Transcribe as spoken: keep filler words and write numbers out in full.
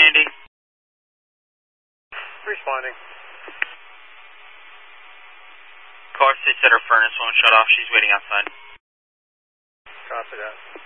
Indy. Responding. Car sits at her furnace won't shut off. She's waiting outside. Copy that.